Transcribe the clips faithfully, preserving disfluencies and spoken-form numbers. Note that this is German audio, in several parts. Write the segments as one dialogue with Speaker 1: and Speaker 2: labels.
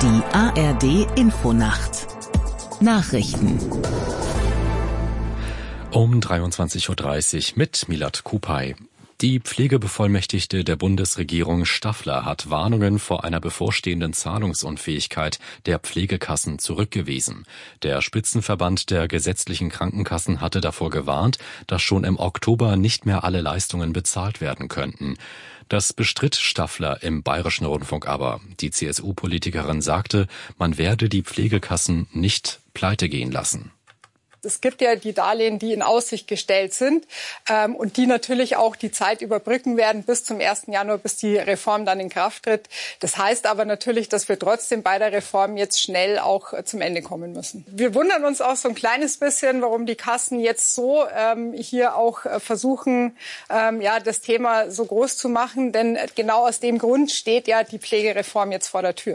Speaker 1: Die A R D Infonacht Nachrichten
Speaker 2: um dreiundzwanzig Uhr dreißig mit Milad Kupay. Die Pflegebevollmächtigte der Bundesregierung Staffler hat Warnungen vor einer bevorstehenden Zahlungsunfähigkeit der Pflegekassen zurückgewiesen. Der Spitzenverband der gesetzlichen Krankenkassen hatte davor gewarnt, dass schon im Oktober nicht mehr alle Leistungen bezahlt werden könnten. Das bestritt Staffler im Bayerischen Rundfunk aber. Die C S U-Politikerin sagte, man werde die Pflegekassen nicht pleitegehen lassen.
Speaker 3: Es gibt ja die Darlehen, die in Aussicht gestellt sind ähm, und die natürlich auch die Zeit überbrücken werden bis zum ersten Januar, bis die Reform dann in Kraft tritt. Das heißt aber natürlich, dass wir trotzdem bei der Reform jetzt schnell auch äh, zum Ende kommen müssen. Wir wundern uns auch so ein kleines bisschen, warum die Kassen jetzt so ähm, hier auch äh, versuchen, ähm, ja, das Thema so groß zu machen. Denn genau aus dem Grund steht ja die Pflegereform jetzt vor der Tür.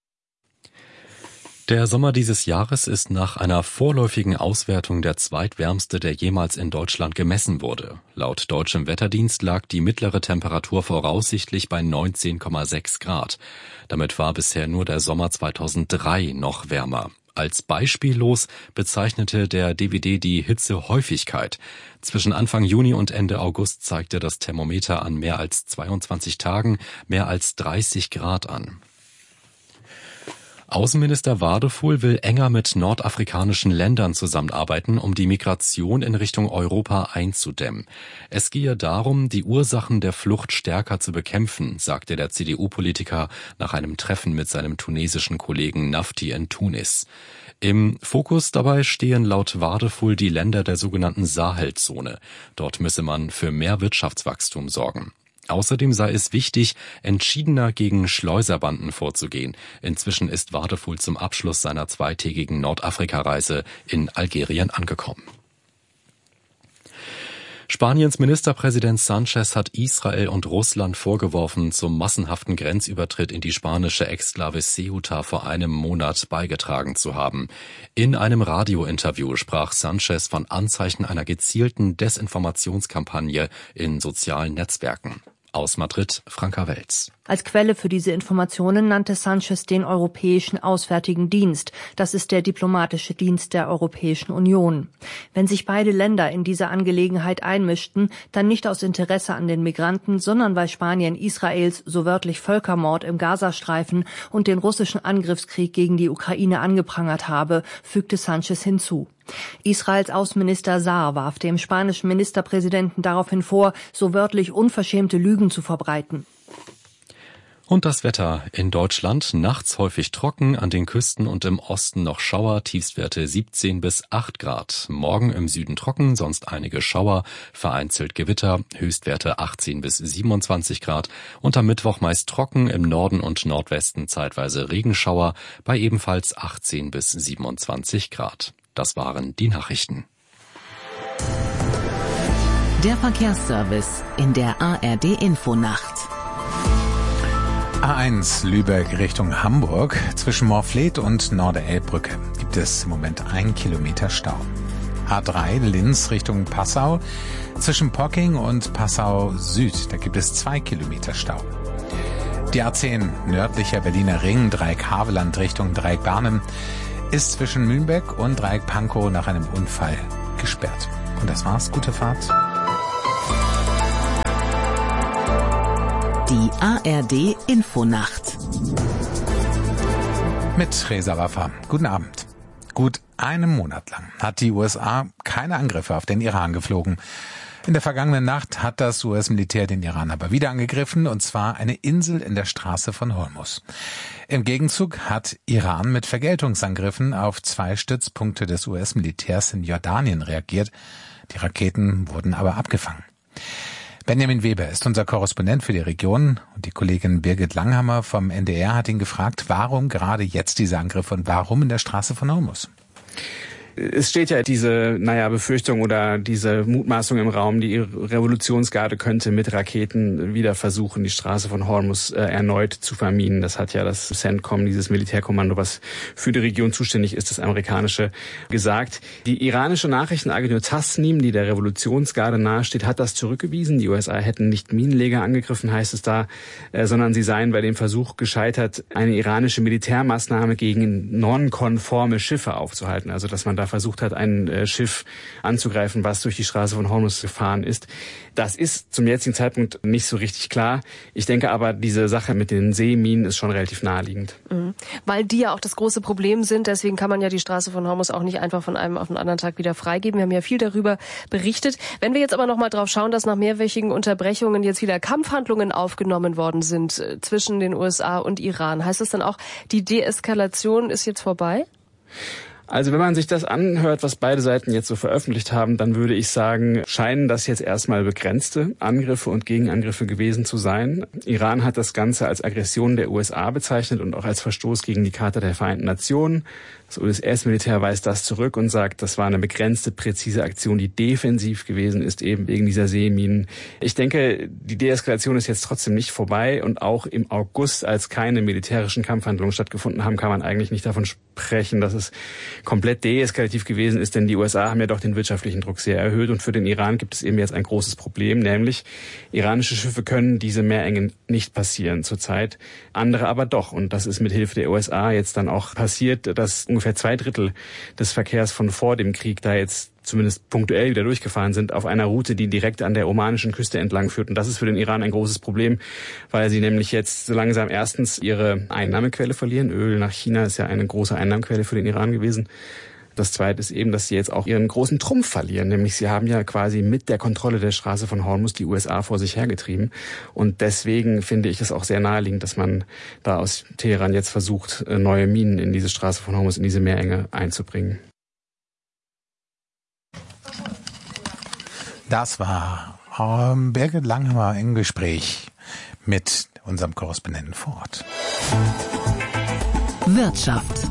Speaker 2: Der Sommer dieses Jahres ist nach einer vorläufigen Auswertung der zweitwärmste, der jemals in Deutschland gemessen wurde. Laut Deutschem Wetterdienst lag die mittlere Temperatur voraussichtlich bei neunzehn Komma sechs Grad. Damit war bisher nur der Sommer zweitausenddrei noch wärmer. Als beispiellos bezeichnete der D W D die Hitzehäufigkeit. Zwischen Anfang Juni und Ende August zeigte das Thermometer an mehr als zweiundzwanzig Tagen mehr als dreißig Grad an. Außenminister Wadefuhl will enger mit nordafrikanischen Ländern zusammenarbeiten, um die Migration in Richtung Europa einzudämmen. Es gehe darum, die Ursachen der Flucht stärker zu bekämpfen, sagte der C D U-Politiker nach einem Treffen mit seinem tunesischen Kollegen Nafti in Tunis. Im Fokus dabei stehen laut Wadefuhl die Länder der sogenannten Sahelzone. Dort müsse man für mehr Wirtschaftswachstum sorgen. Außerdem sei es wichtig, entschiedener gegen Schleuserbanden vorzugehen. Inzwischen ist Wadefuhl zum Abschluss seiner zweitägigen Nordafrika-Reise in Algerien angekommen. Spaniens Ministerpräsident Sánchez hat Israel und Russland vorgeworfen, zum massenhaften Grenzübertritt in die spanische Exklave Ceuta vor einem Monat beigetragen zu haben. In einem Radiointerview sprach Sánchez von Anzeichen einer gezielten Desinformationskampagne in sozialen Netzwerken. Aus Madrid, Franka Welz.
Speaker 4: Als Quelle für diese Informationen nannte Sánchez den Europäischen Auswärtigen Dienst. Das ist der diplomatische Dienst der Europäischen Union. Wenn sich beide Länder in diese Angelegenheit einmischten, dann nicht aus Interesse an den Migranten, sondern weil Spanien Israels so wörtlich Völkermord im Gazastreifen und den russischen Angriffskrieg gegen die Ukraine angeprangert habe, fügte Sánchez hinzu. Israels Außenminister Saar warf dem spanischen Ministerpräsidenten daraufhin vor, so wörtlich unverschämte Lügen zu verbreiten.
Speaker 2: Und das Wetter in Deutschland: nachts häufig trocken, an den Küsten und im Osten noch Schauer, Tiefstwerte siebzehn bis acht Grad. Morgen im Süden trocken, sonst einige Schauer, vereinzelt Gewitter, Höchstwerte achtzehn bis siebenundzwanzig Grad. Und am Mittwoch meist trocken, im Norden und Nordwesten zeitweise Regenschauer, bei ebenfalls achtzehn bis siebenundzwanzig Grad. Das waren die Nachrichten.
Speaker 1: Der Verkehrsservice in der A R D Infonacht.
Speaker 5: A eins Lübeck Richtung Hamburg. Zwischen Morfleet und Norderelbbrücke gibt es im Moment ein Kilometer Stau. A drei Linz Richtung Passau. Zwischen Pocking und Passau Süd, da gibt es zwei Kilometer Stau. Die A zehn nördlicher Berliner Ring, Dreieck Havelland Richtung Dreieck Barnim, ist zwischen Mühlbeck und Dreieck Pankow nach einem Unfall gesperrt. Und das war's. Gute Fahrt.
Speaker 1: Die A R D Infonacht
Speaker 5: mit Reza Waffa. Guten Abend. Gut einen Monat lang hat die U S A keine Angriffe auf den Iran geflogen. In der vergangenen Nacht hat das U S-Militär den Iran aber wieder angegriffen, und zwar eine Insel in der Straße von Hormuz. Im Gegenzug hat Iran mit Vergeltungsangriffen auf zwei Stützpunkte des U S-Militärs in Jordanien reagiert. Die Raketen wurden aber abgefangen. Benjamin Weber ist unser Korrespondent für die Region, und die Kollegin Birgit Langhammer vom N D R hat ihn gefragt, warum gerade jetzt dieser Angriff und warum in der Straße von Hormuz?
Speaker 6: Es steht ja diese, naja, Befürchtung oder diese Mutmaßung im Raum, die Revolutionsgarde könnte mit Raketen wieder versuchen, die Straße von Hormuz äh, erneut zu verminen. Das hat ja das CENTCOM, dieses Militärkommando, was für die Region zuständig ist, das amerikanische, gesagt. Die iranische Nachrichtenagentur Tasnim, die der Revolutionsgarde nahesteht, hat das zurückgewiesen. Die U S A hätten nicht Minenleger angegriffen, heißt es da, äh, sondern sie seien bei dem Versuch gescheitert, eine iranische Militärmaßnahme gegen non-konforme Schiffe aufzuhalten. Also, dass man da versucht hat, ein äh, Schiff anzugreifen, was durch die Straße von Hormuz gefahren ist. Das ist zum jetzigen Zeitpunkt nicht so richtig klar. Ich denke aber, diese Sache mit den Seeminen ist schon relativ naheliegend.
Speaker 7: Mhm. Weil die ja auch das große Problem sind. Deswegen kann man ja die Straße von Hormuz auch nicht einfach von einem auf den anderen Tag wieder freigeben. Wir haben ja viel darüber berichtet. Wenn wir jetzt aber noch mal drauf schauen, dass nach mehrwöchigen Unterbrechungen jetzt wieder Kampfhandlungen aufgenommen worden sind äh, zwischen den U S A und Iran, heißt das dann auch, die Deeskalation ist jetzt vorbei?
Speaker 6: Also wenn man sich das anhört, was beide Seiten jetzt so veröffentlicht haben, dann würde ich sagen, scheinen das jetzt erstmal begrenzte Angriffe und Gegenangriffe gewesen zu sein. Iran hat das Ganze als Aggression der U S A bezeichnet und auch als Verstoß gegen die Charta der Vereinten Nationen. Das U S S-Militär weist das zurück und sagt, das war eine begrenzte, präzise Aktion, die defensiv gewesen ist, eben wegen dieser Seeminen. Ich denke, die Deeskalation ist jetzt trotzdem nicht vorbei und auch im August, als keine militärischen Kampfhandlungen stattgefunden haben, kann man eigentlich nicht davon sprechen, dass es komplett deeskalativ gewesen ist, denn die U S A haben ja doch den wirtschaftlichen Druck sehr erhöht und für den Iran gibt es eben jetzt ein großes Problem, nämlich iranische Schiffe können diese Meerengen nicht passieren zurzeit, andere aber doch und das ist mit Hilfe der U S A jetzt dann auch passiert, dass ungefähr zwei Drittel des Verkehrs von vor dem Krieg da jetzt zumindest punktuell wieder durchgefahren sind, auf einer Route, die direkt an der omanischen Küste entlang führt. Und das ist für den Iran ein großes Problem, weil sie nämlich jetzt so langsam erstens ihre Einnahmequelle verlieren. Öl nach China ist ja eine große Einnahmequelle für den Iran gewesen. Das Zweite ist eben, dass sie jetzt auch ihren großen Trumpf verlieren. Nämlich sie haben ja quasi mit der Kontrolle der Straße von Hormuz die U S A vor sich hergetrieben. Und deswegen finde ich es auch sehr naheliegend, dass man da aus Teheran jetzt versucht, neue Minen in diese Straße von Hormuz, in diese Meerenge einzubringen.
Speaker 5: Das war ähm, Birgit Langhammer im Gespräch mit unserem Korrespondenten vor Ort.
Speaker 1: Wirtschaft.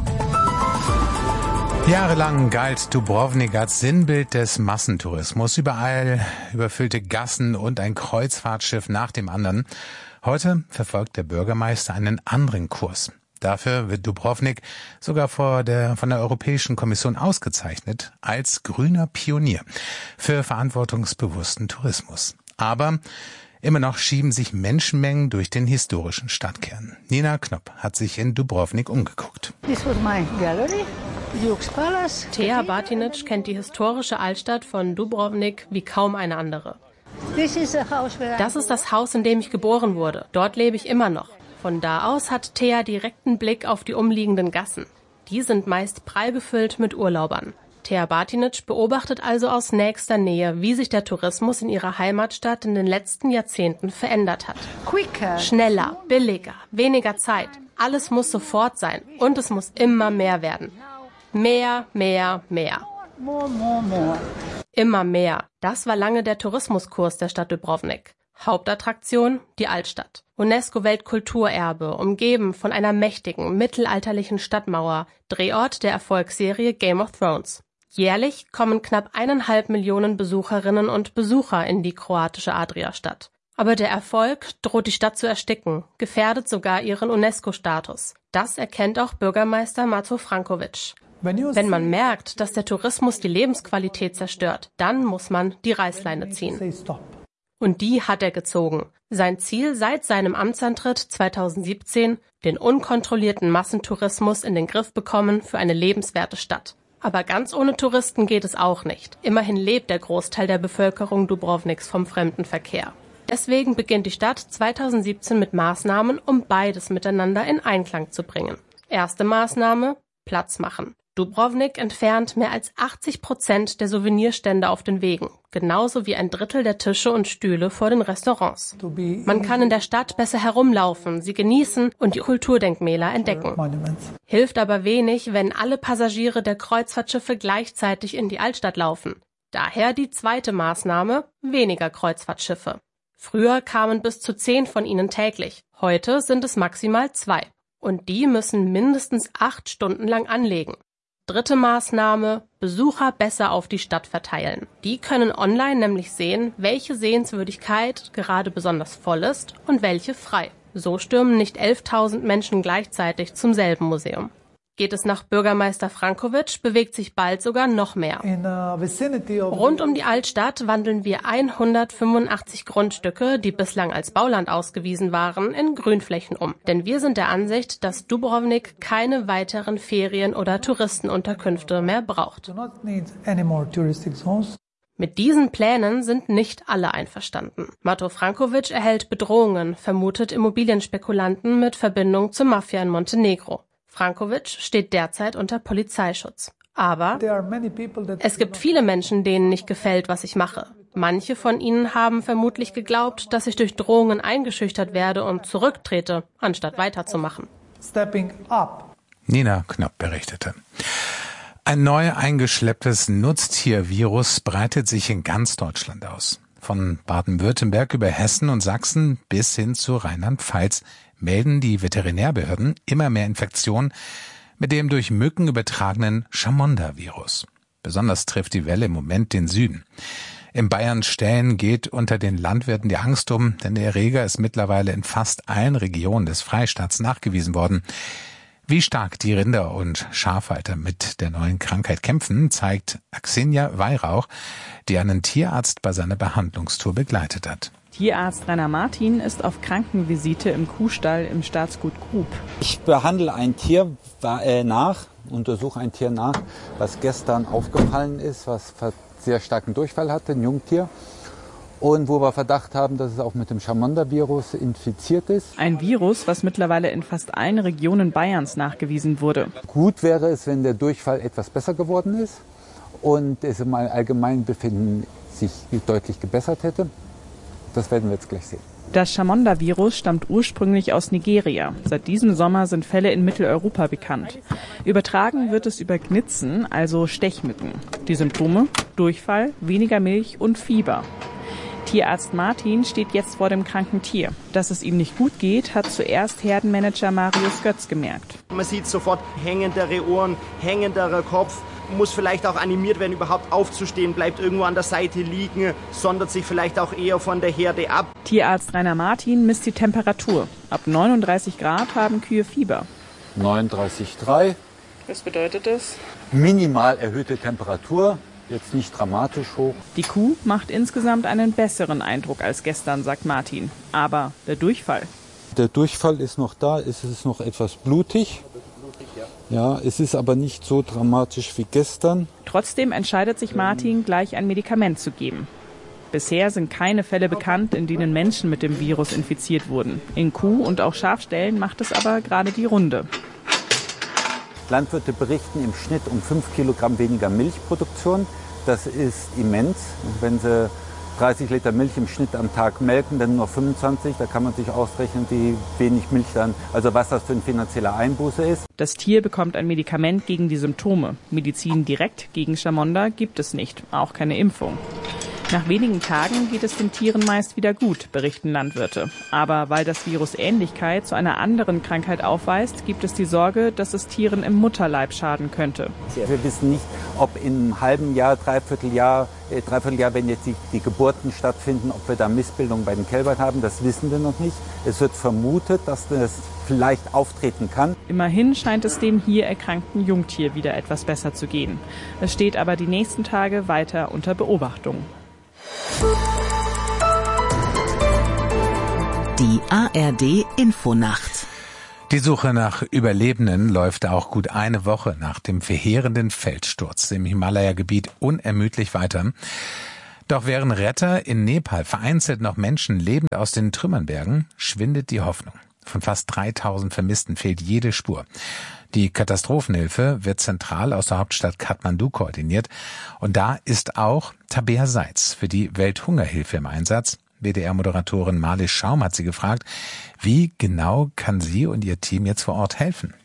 Speaker 5: Jahrelang galt Dubrovnik als Sinnbild des Massentourismus. Überall überfüllte Gassen und ein Kreuzfahrtschiff nach dem anderen. Heute verfolgt der Bürgermeister einen anderen Kurs. Dafür wird Dubrovnik sogar vor der, von der Europäischen Kommission ausgezeichnet als grüner Pionier für verantwortungsbewussten Tourismus. Aber immer noch schieben sich Menschenmengen durch den historischen Stadtkern. Nina Knopp hat sich in Dubrovnik umgeguckt.
Speaker 8: This was my gallery. Duke's Palace.
Speaker 7: Thea Batinic kennt die historische Altstadt von Dubrovnik wie kaum eine andere.
Speaker 8: This is a house where
Speaker 7: Das ist das Haus, in dem ich geboren wurde. Dort lebe ich immer noch. Von da aus hat Thea direkten Blick auf die umliegenden Gassen. Die sind meist prall gefüllt mit Urlaubern. Thea Batinic beobachtet also aus nächster Nähe, wie sich der Tourismus in ihrer Heimatstadt in den letzten Jahrzehnten verändert hat.
Speaker 8: quicker.
Speaker 7: Schneller, billiger, weniger Zeit. Alles muss sofort sein und es muss immer mehr werden. Mehr, mehr, mehr.
Speaker 8: More, more, more.
Speaker 7: Immer mehr. Das war lange der Tourismuskurs der Stadt Dubrovnik. Hauptattraktion, die Altstadt. UNESCO-Weltkulturerbe, umgeben von einer mächtigen, mittelalterlichen Stadtmauer, Drehort der Erfolgsserie Game of Thrones. Jährlich kommen knapp eineinhalb Millionen Besucherinnen und Besucher in die kroatische Adriastadt. Aber der Erfolg droht die Stadt zu ersticken, gefährdet sogar ihren UNESCO-Status. Das erkennt auch Bürgermeister Mato Frankovic. Wenn man merkt, dass der Tourismus die Lebensqualität zerstört, dann muss man die Reißleine ziehen. Und die hat er gezogen. Sein Ziel seit seinem Amtsantritt zweitausendsiebzehn, den unkontrollierten Massentourismus in den Griff bekommen für eine lebenswerte Stadt. Aber ganz ohne Touristen geht es auch nicht. Immerhin lebt der Großteil der Bevölkerung Dubrovniks vom Fremdenverkehr. Deswegen beginnt die Stadt zweitausendsiebzehn mit Maßnahmen, um beides miteinander in Einklang zu bringen. Erste Maßnahme: Platz machen. Dubrovnik entfernt mehr als achtzig Prozent der Souvenirstände auf den Wegen, genauso wie ein Drittel der Tische und Stühle vor den Restaurants. Man kann in der Stadt besser herumlaufen, sie genießen und die Kulturdenkmäler entdecken. Hilft aber wenig, wenn alle Passagiere der Kreuzfahrtschiffe gleichzeitig in die Altstadt laufen. Daher die zweite Maßnahme: weniger Kreuzfahrtschiffe. Früher kamen bis zu zehn von ihnen täglich, heute sind es maximal zwei. Und die müssen mindestens acht Stunden lang anlegen. Dritte Maßnahme: Besucher besser auf die Stadt verteilen. Die können online nämlich sehen, welche Sehenswürdigkeit gerade besonders voll ist und welche frei. So stürmen nicht elftausend Menschen gleichzeitig zum selben Museum. Geht es nach Bürgermeister Frankovic, bewegt sich bald sogar noch mehr. Rund um die Altstadt wandeln wir hundertfünfundachtzig Grundstücke, die bislang als Bauland ausgewiesen waren, in Grünflächen um. Denn wir sind der Ansicht, dass Dubrovnik keine weiteren Ferien- oder Touristenunterkünfte mehr braucht. Mit diesen Plänen sind nicht alle einverstanden. Mato Frankovic erhält Bedrohungen, vermutet Immobilienspekulanten mit Verbindung zur Mafia in Montenegro. Frankovic steht derzeit unter Polizeischutz. Aber es gibt viele Menschen, denen nicht gefällt, was ich mache. Manche von ihnen haben vermutlich geglaubt, dass ich durch Drohungen eingeschüchtert werde und zurücktrete, anstatt weiterzumachen.
Speaker 5: Nina Knopp berichtete. Ein neu eingeschlepptes Nutztiervirus breitet sich in ganz Deutschland aus. Von Baden-Württemberg über Hessen und Sachsen bis hin zu Rheinland-Pfalz melden die Veterinärbehörden immer mehr Infektionen mit dem durch Mücken übertragenen Chamonda-Virus. Besonders trifft die Welle im Moment den Süden. In Bayern-Stählen geht unter den Landwirten die Angst um, denn der Erreger ist mittlerweile in fast allen Regionen des Freistaats nachgewiesen worden. Wie stark die Rinder- und Schafhalter mit der neuen Krankheit kämpfen, zeigt Xenia Weihrauch, die einen Tierarzt bei seiner Behandlungstour begleitet hat.
Speaker 9: Tierarzt Rainer Martin ist auf Krankenvisite im Kuhstall im Staatsgut Grub.
Speaker 10: Ich behandle ein Tier nach, untersuche ein Tier nach, was gestern aufgefallen ist, was sehr starken Durchfall hatte, ein Jungtier. Und wo wir Verdacht haben, dass es auch mit dem Chamonda-Virus infiziert ist.
Speaker 9: Ein Virus, was mittlerweile in fast allen Regionen Bayerns nachgewiesen wurde.
Speaker 10: Gut wäre es, wenn der Durchfall etwas besser geworden ist und es im allgemeinen Befinden sich deutlich gebessert hätte. Das werden wir jetzt gleich sehen.
Speaker 9: Das Chamonda-Virus stammt ursprünglich aus Nigeria. Seit diesem Sommer sind Fälle in Mitteleuropa bekannt. Übertragen wird es über Gnitzen, also Stechmücken. Die Symptome: Durchfall, weniger Milch und Fieber. Tierarzt Martin steht jetzt vor dem kranken Tier. Dass es ihm nicht gut geht, hat zuerst Herdenmanager Marius Götz gemerkt.
Speaker 11: Man sieht sofort hängendere Ohren, hängenderer Kopf, muss vielleicht auch animiert werden, überhaupt aufzustehen, bleibt irgendwo an der Seite liegen, sondert sich vielleicht auch eher von der Herde ab.
Speaker 9: Tierarzt Rainer Martin misst die Temperatur. Ab neununddreißig Grad haben Kühe Fieber.
Speaker 10: neununddreißig Komma drei.
Speaker 9: Was bedeutet das?
Speaker 10: Minimal erhöhte Temperatur. Jetzt nicht dramatisch hoch.
Speaker 9: Die Kuh macht insgesamt einen besseren Eindruck als gestern, sagt Martin. Aber der Durchfall?
Speaker 10: Der Durchfall ist noch da, es ist noch etwas blutig. Ja, es ist aber nicht so dramatisch wie gestern.
Speaker 9: Trotzdem entscheidet sich Martin, gleich ein Medikament zu geben. Bisher sind keine Fälle bekannt, in denen Menschen mit dem Virus infiziert wurden. In Kuh- und auch Schafställen macht es aber gerade die Runde.
Speaker 10: Landwirte berichten im Schnitt um fünf Kilogramm weniger Milchproduktion. Das ist immens. Wenn sie dreißig Liter Milch im Schnitt am Tag melken, dann nur fünfundzwanzig. Da kann man sich ausrechnen, wie wenig Milch dann, also was das für ein finanzieller Einbuße ist.
Speaker 9: Das Tier bekommt ein Medikament gegen die Symptome. Medizin direkt gegen Chamonda gibt es nicht, auch keine Impfung. Nach wenigen Tagen geht es den Tieren meist wieder gut, berichten Landwirte. Aber weil das Virus Ähnlichkeit zu einer anderen Krankheit aufweist, gibt es die Sorge, dass es Tieren im Mutterleib schaden könnte.
Speaker 10: Wir wissen nicht, ob in einem halben Jahr, Dreivierteljahr, äh, Dreivierteljahr, wenn jetzt die, die Geburten stattfinden, ob wir da Missbildungen bei den Kälbern haben. Das wissen wir noch nicht. Es wird vermutet, dass das vielleicht auftreten kann.
Speaker 9: Immerhin scheint es dem hier erkrankten Jungtier wieder etwas besser zu gehen. Es steht aber die nächsten Tage weiter unter Beobachtung.
Speaker 1: Die A R D Infonacht.
Speaker 5: Die Suche nach Überlebenden läuft auch gut eine Woche nach dem verheerenden Feldsturz im Himalaya-Gebiet unermüdlich weiter. Doch während Retter in Nepal vereinzelt noch Menschen lebend aus den Trümmern bergen, schwindet die Hoffnung. Von fast dreitausend Vermissten fehlt jede Spur. Die Katastrophenhilfe wird zentral aus der Hauptstadt Kathmandu koordiniert. Und da ist auch Tabea Seitz für die Welthungerhilfe im Einsatz. W D R-Moderatorin Marlies Schaum hat sie gefragt, wie genau kann sie und ihr Team jetzt vor Ort helfen?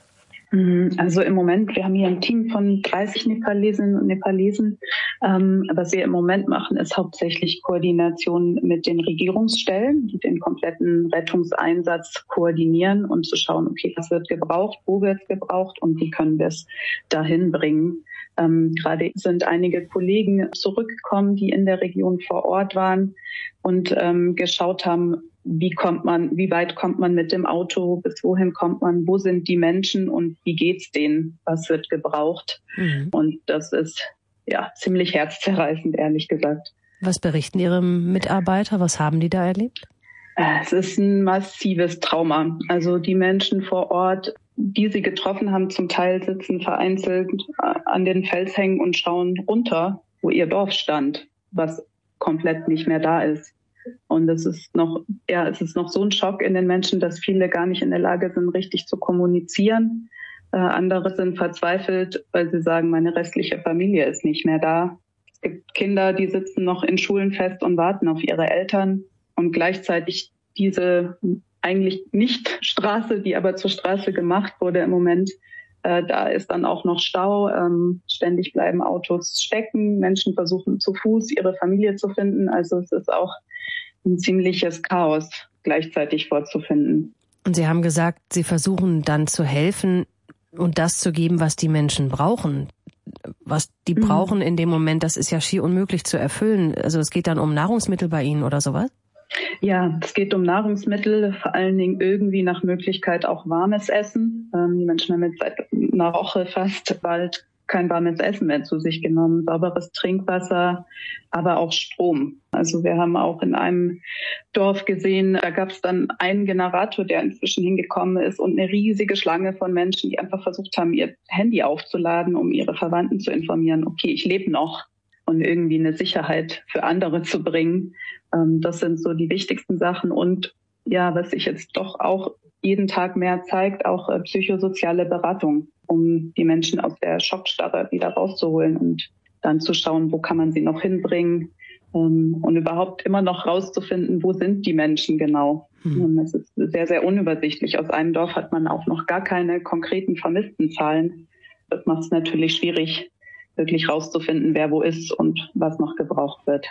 Speaker 12: Also im Moment, wir haben hier ein Team von dreißig Nepalesinnen und Nepalesen. Ähm, was wir im Moment machen, ist hauptsächlich Koordination mit den Regierungsstellen, die den kompletten Rettungseinsatz koordinieren und zu schauen, okay, was wird gebraucht, wo wird gebraucht und wie können wir es dahin bringen. Ähm, gerade sind einige Kollegen zurückgekommen, die in der Region vor Ort waren und ähm, geschaut haben, wie kommt man, wie weit kommt man mit dem Auto, bis wohin kommt man, wo sind die Menschen und wie geht's denen, was wird gebraucht. Mhm. Und das ist ja ziemlich herzzerreißend, ehrlich gesagt.
Speaker 4: Was berichten Ihre Mitarbeiter? Was haben die da erlebt?
Speaker 12: Es ist ein massives Trauma. Also die Menschen vor Ort, die sie getroffen haben, zum Teil sitzen vereinzelt an den Felshängen und schauen runter, wo ihr Dorf stand, was komplett nicht mehr da ist. Und es ist noch, ja, es ist noch so ein Schock in den Menschen, dass viele gar nicht in der Lage sind, richtig zu kommunizieren. Äh, andere sind verzweifelt, weil sie sagen, meine restliche Familie ist nicht mehr da. Es gibt Kinder, die sitzen noch in Schulen fest und warten auf ihre Eltern. Und gleichzeitig diese eigentlich nicht Straße, die aber zur Straße gemacht wurde im Moment, äh, da ist dann auch noch Stau. Ähm, ständig bleiben Autos stecken. Menschen versuchen zu Fuß ihre Familie zu finden. Also es ist auch ein ziemliches Chaos gleichzeitig vorzufinden.
Speaker 4: Und Sie haben gesagt, Sie versuchen dann zu helfen und das zu geben, was die Menschen brauchen. Was die mhm. brauchen in dem Moment, das ist ja schier unmöglich zu erfüllen. Also es geht dann um Nahrungsmittel bei Ihnen oder sowas?
Speaker 12: Ja, es geht um Nahrungsmittel, vor allen Dingen irgendwie nach Möglichkeit auch warmes Essen. Ähm, die Menschen haben jetzt seit einer Woche fast bald kein warmes Essen mehr zu sich genommen, sauberes Trinkwasser, aber auch Strom. Also wir haben auch in einem Dorf gesehen, da gab es dann einen Generator, der inzwischen hingekommen ist und eine riesige Schlange von Menschen, die einfach versucht haben, ihr Handy aufzuladen, um ihre Verwandten zu informieren, okay, ich lebe noch, und irgendwie eine Sicherheit für andere zu bringen. Das sind so die wichtigsten Sachen. Und ja, was sich jetzt doch auch jeden Tag mehr zeigt, auch psychosoziale Beratung, um die Menschen aus der Schockstarre wieder rauszuholen und dann zu schauen, wo kann man sie noch hinbringen, und überhaupt immer noch rauszufinden, wo sind die Menschen genau. Mhm. Das ist sehr, sehr unübersichtlich. Aus einem Dorf hat man auch noch gar keine konkreten Vermisstenzahlen. Das macht es natürlich schwierig, wirklich rauszufinden, wer wo ist und was noch gebraucht wird.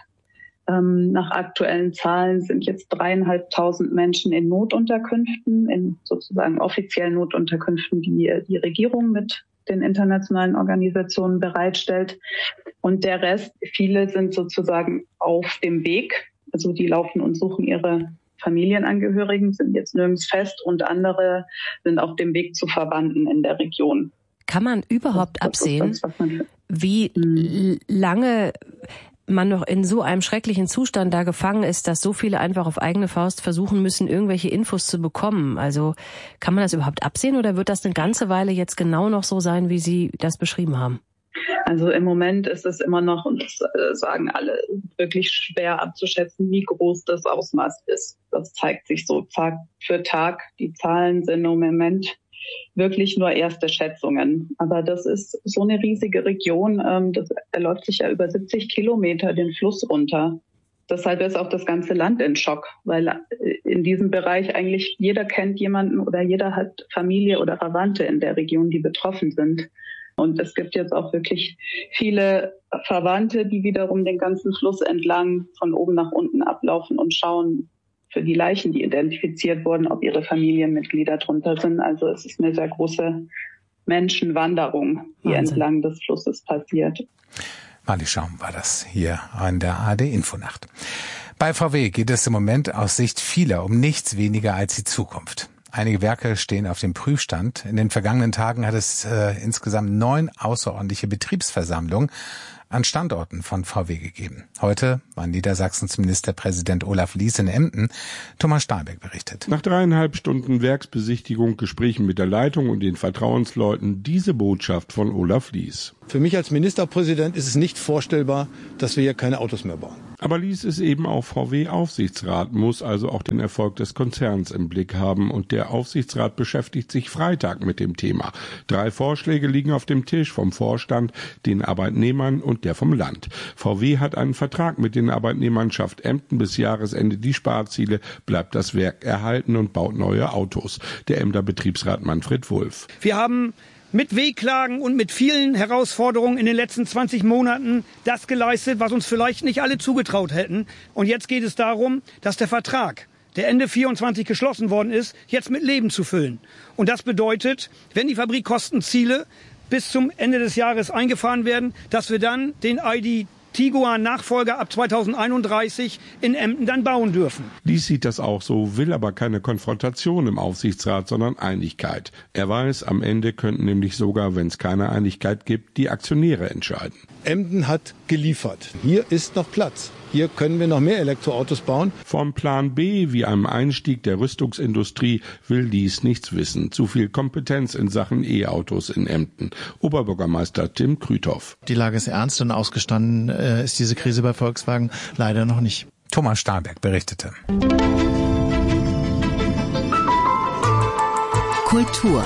Speaker 12: Ähm, nach aktuellen Zahlen sind jetzt dreieinhalbtausend Menschen in Notunterkünften, in sozusagen offiziellen Notunterkünften, die die Regierung mit den internationalen Organisationen bereitstellt. Und der Rest, viele sind sozusagen auf dem Weg. Also die laufen und suchen ihre Familienangehörigen, sind jetzt nirgends fest, und andere sind auf dem Weg zu Verwandten in der Region.
Speaker 4: Kann man überhaupt absehen, wie lange man noch in so einem schrecklichen Zustand da gefangen ist, dass so viele einfach auf eigene Faust versuchen müssen, irgendwelche Infos zu bekommen? Also kann man das überhaupt absehen, oder wird das eine ganze Weile jetzt genau noch so sein, wie Sie das beschrieben haben?
Speaker 12: Also im Moment ist es immer noch, und das sagen alle, wirklich schwer abzuschätzen, wie groß das Ausmaß ist. Das zeigt sich so Tag für Tag. Die Zahlen sind im Moment wirklich nur erste Schätzungen. Aber das ist so eine riesige Region, das erläuft sich ja über siebzig Kilometer den Fluss runter. Deshalb ist auch das ganze Land in Schock, weil in diesem Bereich eigentlich jeder kennt jemanden oder jeder hat Familie oder Verwandte in der Region, die betroffen sind. Und es gibt jetzt auch wirklich viele Verwandte, die wiederum den ganzen Fluss entlang von oben nach unten ablaufen und schauen für die Leichen, die identifiziert wurden, ob ihre Familienmitglieder drunter sind. Also es ist eine sehr große Menschenwanderung, die Wahnsinn. Entlang des Flusses passiert.
Speaker 5: Marli Schaum war das hier an der A R D-Infonacht. Bei V W geht es im Moment aus Sicht vieler um nichts weniger als die Zukunft. Einige Werke stehen auf dem Prüfstand. In den vergangenen Tagen hat es äh, insgesamt neun außerordentliche Betriebsversammlungen an Standorten von V W gegeben. Heute war Niedersachsens Ministerpräsident Olaf Lies in Emden. Thomas Stahlbeck berichtet.
Speaker 13: Nach dreieinhalb Stunden Werksbesichtigung, Gesprächen mit der Leitung und den Vertrauensleuten diese Botschaft von Olaf Lies.
Speaker 14: Für mich als Ministerpräsident ist es nicht vorstellbar, dass wir hier keine Autos mehr bauen.
Speaker 13: Aber ließ es eben auch V W-Aufsichtsrat, muss also auch den Erfolg des Konzerns im Blick haben. Und der Aufsichtsrat beschäftigt sich Freitag mit dem Thema. Drei Vorschläge liegen auf dem Tisch vom Vorstand, den Arbeitnehmern und der vom Land. V W hat einen Vertrag mit den Arbeitnehmern, schafft Emden bis Jahresende die Sparziele, bleibt das Werk erhalten und baut neue Autos. Der Emder Betriebsrat Manfred Wulff.
Speaker 14: Wir haben mit Wehklagen und mit vielen Herausforderungen in den letzten zwanzig Monaten das geleistet, was uns vielleicht nicht alle zugetraut hätten. Und jetzt geht es darum, dass der Vertrag, der Ende vierundzwanzig geschlossen worden ist, jetzt mit Leben zu füllen. Und das bedeutet, wenn die Fabrikkostenziele bis zum Ende des Jahres eingefahren werden, dass wir dann den I D Tiguan-Nachfolger ab zweitausendeinunddreißig in Emden dann bauen dürfen.
Speaker 13: Lies sieht das auch so, will aber keine Konfrontation im Aufsichtsrat, sondern Einigkeit. Er weiß, am Ende könnten nämlich sogar, wenn es keine Einigkeit gibt, die Aktionäre entscheiden.
Speaker 15: Emden hat geliefert. Hier ist noch Platz. Hier können wir noch mehr Elektroautos bauen.
Speaker 13: Vom Plan B, wie einem Einstieg der Rüstungsindustrie, will dies nichts wissen. Zu viel Kompetenz in Sachen E-Autos in Emden. Oberbürgermeister Tim Krüthoff.
Speaker 16: Die Lage ist ernst und ausgestanden äh, ist diese Krise bei Volkswagen leider noch nicht.
Speaker 5: Thomas Stahlberg berichtete.
Speaker 1: Kultur.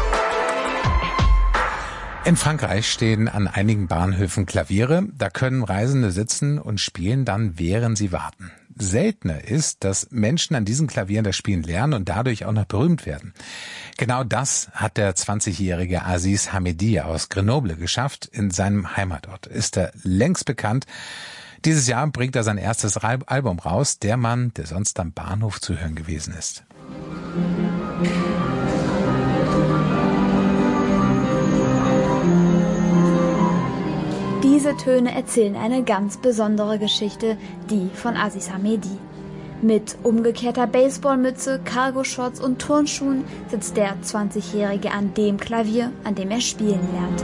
Speaker 5: In Frankreich stehen an einigen Bahnhöfen Klaviere. Da können Reisende sitzen und spielen dann, während sie warten. Seltener ist, dass Menschen an diesen Klavieren das Spielen lernen und dadurch auch noch berühmt werden. Genau das hat der zwanzigjährige Aziz Hamedi aus Grenoble geschafft. In seinem Heimatort ist er längst bekannt. Dieses Jahr bringt er sein erstes Album raus. Der Mann, der sonst am Bahnhof zu hören gewesen ist.
Speaker 17: Diese Töne erzählen eine ganz besondere Geschichte, die von Aziz Hamedi. Mit umgekehrter Baseballmütze, Cargoshorts und Turnschuhen sitzt der zwanzigjährige an dem Klavier, an dem er spielen lernte.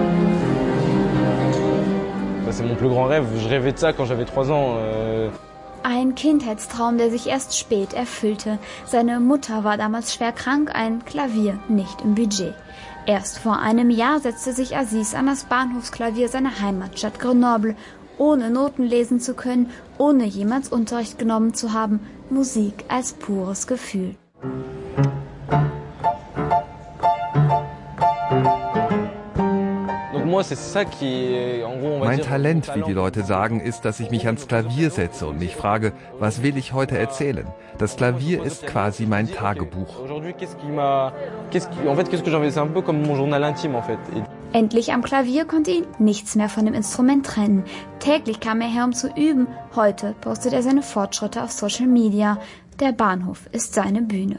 Speaker 18: C'est mon plus grand rêve. Je rêvais de ça quand j'avais trois ans.
Speaker 17: Ein Kindheitstraum, der sich erst spät erfüllte. Seine Mutter war damals schwer krank, ein Klavier nicht im Budget. Erst vor einem Jahr setzte sich Aziz an das Bahnhofsklavier seiner Heimatstadt Grenoble, ohne Noten lesen zu können, ohne jemals Unterricht genommen zu haben, Musik als pures Gefühl.
Speaker 19: Mein Talent, wie die Leute sagen, ist, dass ich mich ans Klavier setze und mich frage, was will ich heute erzählen? Das Klavier ist quasi mein Tagebuch.
Speaker 17: Endlich am Klavier konnte ihn nichts mehr von dem Instrument trennen. Täglich kam er her, um zu üben. Heute postet er seine Fortschritte auf Social Media. Der Bahnhof ist seine Bühne.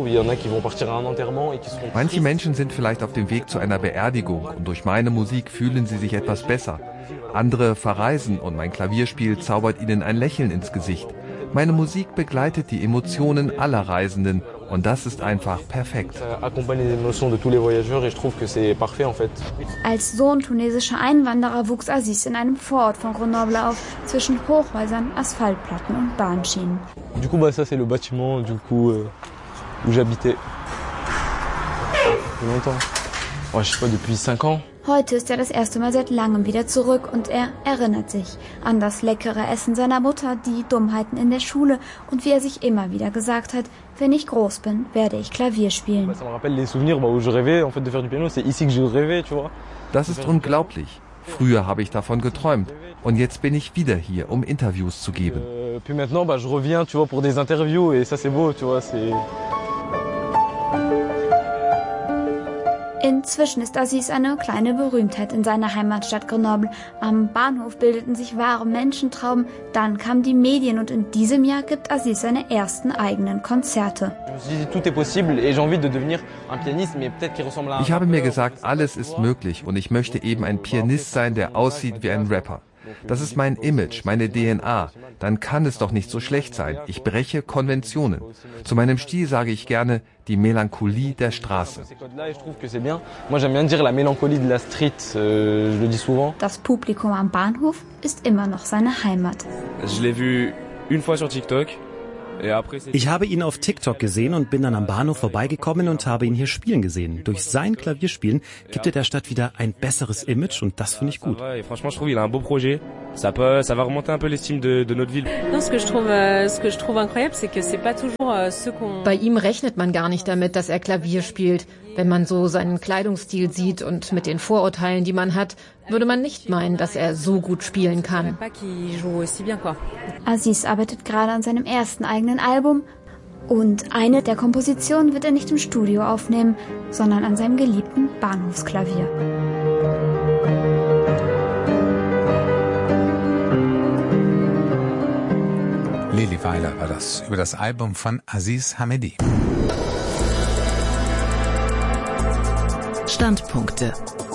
Speaker 19: Manche Menschen sind vielleicht auf dem Weg zu einer Beerdigung und durch meine Musik fühlen sie sich etwas besser. Andere verreisen und mein Klavierspiel zaubert ihnen ein Lächeln ins Gesicht. Meine Musik begleitet die Emotionen aller Reisenden und das ist einfach perfekt.
Speaker 17: Als Sohn tunesischer Einwanderer wuchs Aziz in einem Vorort von Grenoble auf, zwischen Hochhäusern, Asphaltplatten und Bahnschienen.
Speaker 18: Du coup, bah, ça c'est le bâtiment du coup euh, où j'habitais. Depuis longtemps. Oh, je sais pas, depuis cinq ans.
Speaker 17: Heute ist er das erste Mal seit langem wieder zurück und er erinnert sich an das leckere Essen seiner Mutter, die Dummheiten in der Schule und wie er sich immer wieder gesagt hat, wenn ich groß bin, werde ich Klavier spielen.
Speaker 19: Das ist unglaublich. Früher habe ich davon geträumt und jetzt bin ich wieder hier, um Interviews zu geben.
Speaker 18: Puis maintenant, bah, je reviens, tu vois, pour des interviews et ça c'est beau, tu vois, c'est.
Speaker 17: Inzwischen ist Aziz eine kleine Berühmtheit in seiner Heimatstadt Grenoble. Am Bahnhof bildeten sich wahre Menschentrauben. Dann kamen die Medien und in diesem Jahr gibt Aziz seine ersten eigenen Konzerte.
Speaker 19: Ich habe mir gesagt, alles ist möglich und ich möchte eben ein Pianist sein, der aussieht wie ein Rapper. Das ist mein Image, meine D N A. Dann kann es doch nicht so schlecht sein. Ich breche Konventionen. Zu meinem Stil sage ich gerne die Melancholie der Straße.
Speaker 17: Das Publikum am Bahnhof ist immer noch seine Heimat.
Speaker 18: Je l'ai vu une fois sur TikTok.
Speaker 20: Ich habe ihn auf TikTok gesehen und bin dann am Bahnhof vorbeigekommen und habe ihn hier spielen gesehen. Durch sein Klavierspielen gibt er der Stadt wieder ein besseres Image und das finde ich gut.
Speaker 18: Ça peut, ça va remonter un peu l'estime de, de notre ville.
Speaker 21: Non, ce que je trouve, ce que je trouve incroyable, c'est que c'est pas toujours ce qu'on.
Speaker 22: Bei ihm rechnet man gar nicht damit, dass er Klavier spielt. Wenn man so seinen Kleidungsstil sieht und mit den Vorurteilen, die man hat, würde man nicht meinen, dass er so gut spielen kann.
Speaker 17: Aziz arbeitet gerade an seinem ersten eigenen Album und eine der Kompositionen wird er nicht im Studio aufnehmen, sondern an seinem geliebten Bahnhofsklavier.
Speaker 5: Lili Weiler war das über das Album von Aziz Hamedi.
Speaker 1: Standpunkte.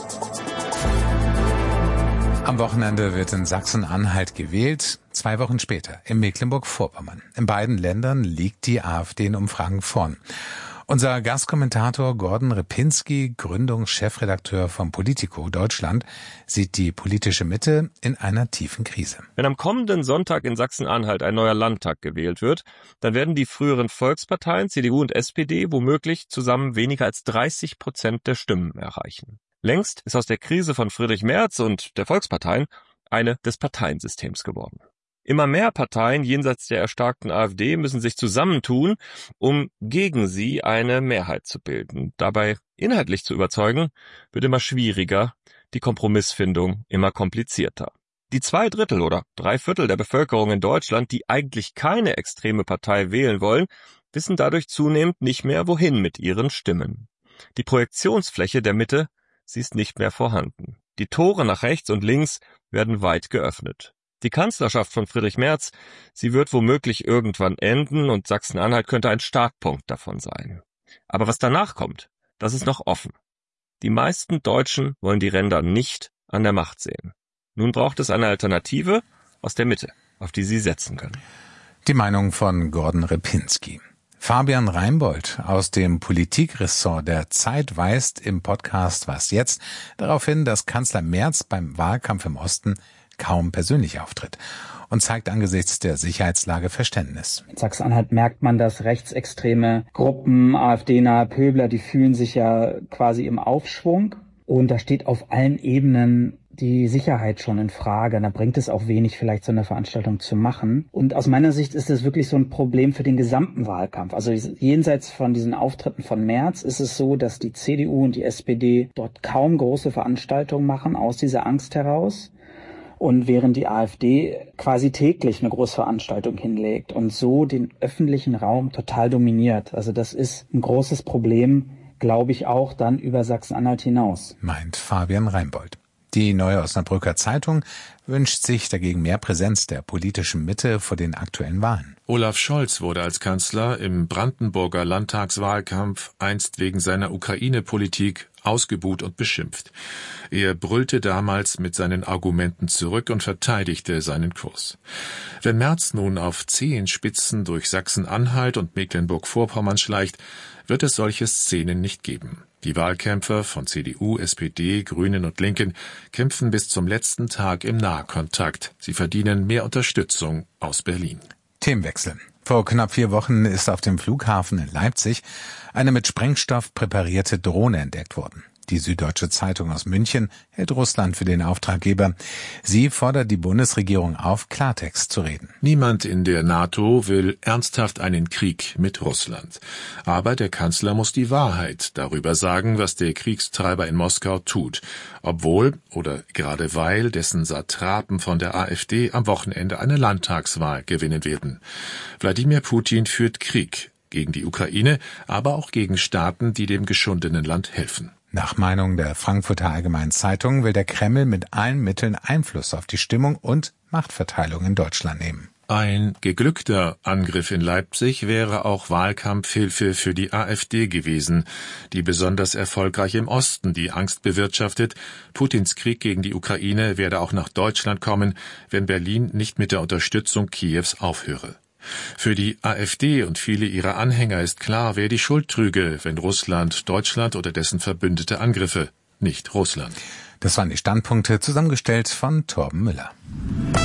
Speaker 5: Am Wochenende wird in Sachsen-Anhalt gewählt, zwei Wochen später in Mecklenburg-Vorpommern. In beiden Ländern liegt die AfD in Umfragen vorn. Unser Gastkommentator Gordon Repinski, Gründungschefredakteur von Politico Deutschland, sieht die politische Mitte in einer tiefen Krise.
Speaker 23: Wenn am kommenden Sonntag in Sachsen-Anhalt ein neuer Landtag gewählt wird, dann werden die früheren Volksparteien C D U und S P D womöglich zusammen weniger als dreißig Prozent der Stimmen erreichen. Längst ist aus der Krise von Friedrich Merz und der Volksparteien eine des Parteiensystems geworden. Immer mehr Parteien jenseits der erstarkten AfD müssen sich zusammentun, um gegen sie eine Mehrheit zu bilden. Dabei inhaltlich zu überzeugen, wird immer schwieriger, die Kompromissfindung immer komplizierter. Die zwei Drittel oder drei Viertel der Bevölkerung in Deutschland, die eigentlich keine extreme Partei wählen wollen, wissen dadurch zunehmend nicht mehr, wohin mit ihren Stimmen. Die Projektionsfläche der Mitte, sie ist nicht mehr vorhanden. Die Tore nach rechts und links werden weit geöffnet. Die Kanzlerschaft von Friedrich Merz, sie wird womöglich irgendwann enden und Sachsen-Anhalt könnte ein Startpunkt davon sein. Aber was danach kommt, das ist noch offen. Die meisten Deutschen wollen die Ränder nicht an der Macht sehen. Nun braucht es eine Alternative aus der Mitte, auf die sie setzen können.
Speaker 5: Die Meinung von Gordon Repinski. Fabian Reinbold aus dem Politikressort der Zeit weist im Podcast Was jetzt darauf hin, dass Kanzler Merz beim Wahlkampf im Osten kaum persönlich auftritt und zeigt angesichts der Sicherheitslage Verständnis.
Speaker 24: In Sachsen-Anhalt merkt man, dass rechtsextreme Gruppen, AfD-nahe Pöbler, die fühlen sich ja quasi im Aufschwung. Und da steht auf allen Ebenen die Sicherheit schon in Frage. Da bringt es auch wenig, vielleicht so eine Veranstaltung zu machen. Und aus meiner Sicht ist es wirklich so ein Problem für den gesamten Wahlkampf. Also jenseits von diesen Auftritten von Merz ist es so, dass die C D U und die S P D dort kaum große Veranstaltungen machen, aus dieser Angst heraus. Und während die AfD quasi täglich eine Großveranstaltung hinlegt und so den öffentlichen Raum total dominiert. Also das ist ein großes Problem, glaube ich, auch dann über Sachsen-Anhalt hinaus.
Speaker 5: Meint Fabian Reinbold. Die Neue Osnabrücker Zeitung wünscht sich dagegen mehr Präsenz der politischen Mitte vor den aktuellen Wahlen.
Speaker 25: Olaf Scholz wurde als Kanzler im Brandenburger Landtagswahlkampf einst wegen seiner Ukraine-Politik ausgebuht und beschimpft. Er brüllte damals mit seinen Argumenten zurück und verteidigte seinen Kurs. Wenn Merz nun auf Zehenspitzen durch Sachsen-Anhalt und Mecklenburg-Vorpommern schleicht, wird es solche Szenen nicht geben. Die Wahlkämpfer von C D U, S P D, Grünen und Linken kämpfen bis zum letzten Tag im Nahkontakt. Sie verdienen mehr Unterstützung aus Berlin.
Speaker 5: Themenwechsel. Vor knapp vier Wochen ist auf dem Flughafen in Leipzig eine mit Sprengstoff präparierte Drohne entdeckt worden. Die Süddeutsche Zeitung aus München hält Russland für den Auftraggeber. Sie fordert die Bundesregierung auf, Klartext zu reden.
Speaker 25: Niemand in der NATO will ernsthaft einen Krieg mit Russland. Aber der Kanzler muss die Wahrheit darüber sagen, was der Kriegstreiber in Moskau tut. Obwohl oder gerade weil dessen Satrapen von der AfD am Wochenende eine Landtagswahl gewinnen werden. Wladimir Putin führt Krieg gegen die Ukraine, aber auch gegen Staaten, die dem geschundenen Land helfen.
Speaker 5: Nach Meinung der Frankfurter Allgemeinen Zeitung will der Kreml mit allen Mitteln Einfluss auf die Stimmung und Machtverteilung in Deutschland nehmen.
Speaker 25: Ein geglückter Angriff in Leipzig wäre auch Wahlkampfhilfe für die AfD gewesen, die besonders erfolgreich im Osten die Angst bewirtschaftet, Putins Krieg gegen die Ukraine werde auch nach Deutschland kommen, wenn Berlin nicht mit der Unterstützung Kiews aufhöre. Für die AfD und viele ihrer Anhänger ist klar, wer die Schuld trüge, wenn Russland Deutschland oder dessen Verbündete angriffe, nicht Russland.
Speaker 5: Das waren die Standpunkte, zusammengestellt von Torben Müller.